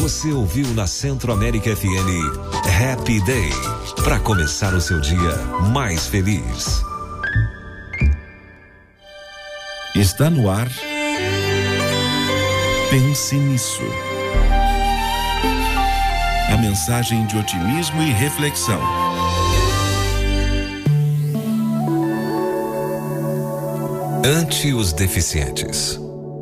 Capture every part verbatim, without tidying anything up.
Você ouviu na Centro América F M Happy Day, para começar o seu dia mais feliz. Está no ar. Pense nisso. A mensagem de otimismo e reflexão. Ante os deficientes.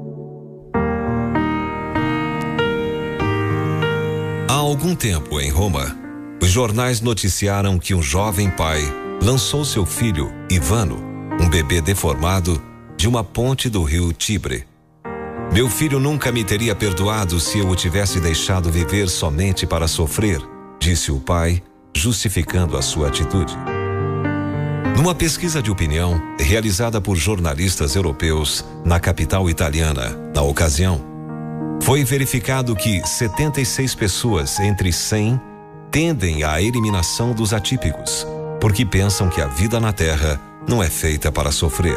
Há algum tempo, em Roma, os jornais noticiaram que um jovem pai lançou seu filho, Ivano, um bebê deformado, de uma ponte do rio Tibre. Meu filho nunca me teria perdoado se eu o tivesse deixado viver somente para sofrer, disse o pai, justificando a sua atitude. Numa pesquisa de opinião realizada por jornalistas europeus na capital italiana, na ocasião, foi verificado que setenta e seis pessoas entre cem tendem à eliminação dos atípicos, porque pensam que a vida na Terra não é feita para sofrer.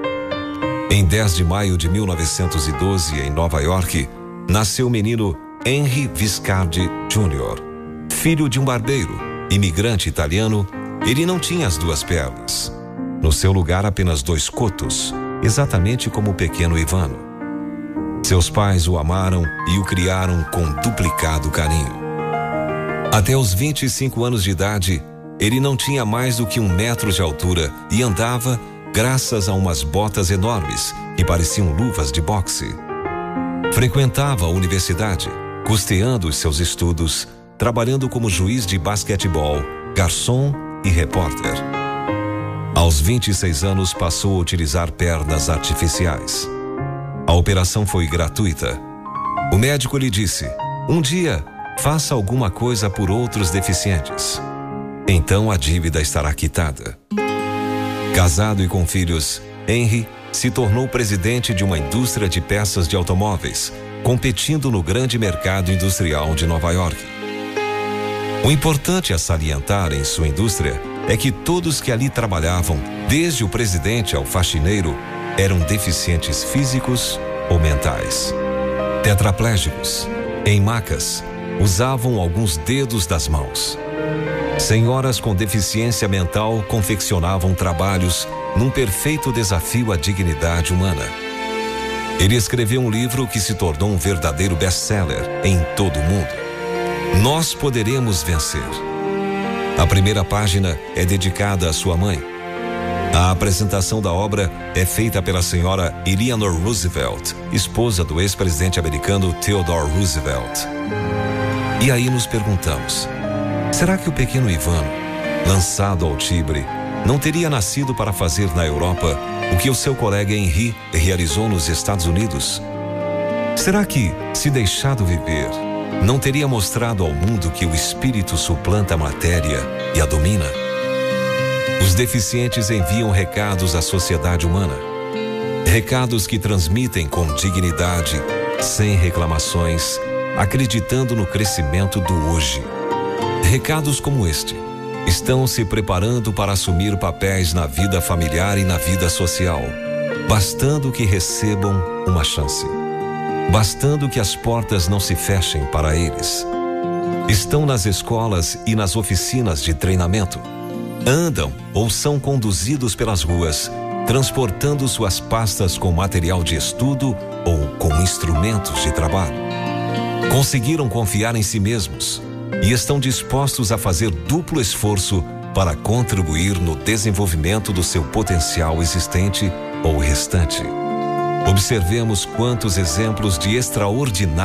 Em dez de maio de mil novecentos e doze, em Nova York, nasceu o menino Henry Viscardi Júnior Filho de um barbeiro, imigrante italiano, ele não tinha as duas pernas. No seu lugar, apenas dois cotos, exatamente como o pequeno Ivano. Seus pais o amaram e o criaram com duplicado carinho. Até os vinte e cinco anos de idade, ele não tinha mais do que um metro de altura e andava graças a umas botas enormes que pareciam luvas de boxe. Frequentava a universidade, custeando os seus estudos, trabalhando como juiz de basquetebol, garçom e repórter. Aos vinte e seis anos passou a utilizar pernas artificiais. A operação foi gratuita. O médico lhe disse: um dia, faça alguma coisa por outros deficientes. Então a dívida estará quitada. Casado e com filhos, Henry se tornou presidente de uma indústria de peças de automóveis, competindo no grande mercado industrial de Nova York. O importante a salientar em sua indústria é que todos que ali trabalhavam, desde o presidente ao faxineiro, eram deficientes físicos ou mentais. Tetraplégicos, em macas, usavam alguns dedos das mãos. Senhoras com deficiência mental confeccionavam trabalhos num perfeito desafio à dignidade humana. Ele escreveu um livro que se tornou um verdadeiro best-seller em todo o mundo. Nós poderemos vencer. A primeira página é dedicada à sua mãe. A apresentação da obra é feita pela senhora Eleanor Roosevelt, esposa do ex-presidente americano Theodore Roosevelt. E aí nos perguntamos: será que o pequeno Ivano, lançado ao Tibre, não teria nascido para fazer na Europa o que o seu colega Henry realizou nos Estados Unidos? Será que, se deixado viver, não teria mostrado ao mundo que o espírito suplanta a matéria e a domina? Os deficientes enviam recados à sociedade humana. Recados que transmitem com dignidade, sem reclamações, acreditando no crescimento do hoje. Recados como este estão se preparando para assumir papéis na vida familiar e na vida social, bastando que recebam uma chance. Bastando que as portas não se fechem para eles. Estão nas escolas e nas oficinas de treinamento. Andam ou são conduzidos pelas ruas, transportando suas pastas com material de estudo ou com instrumentos de trabalho. Conseguiram confiar em si mesmos e estão dispostos a fazer duplo esforço para contribuir no desenvolvimento do seu potencial existente ou restante. Observemos quantos exemplos de extraordinário